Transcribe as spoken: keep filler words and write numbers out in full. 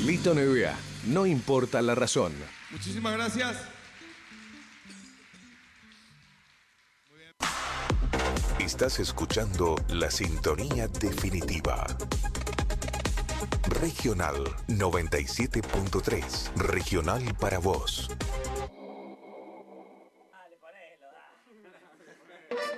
Lito Nevea, no importa la razón. Muchísimas gracias. Estás escuchando la sintonía definitiva. Regional noventa y siete punto tres. Regional para vos.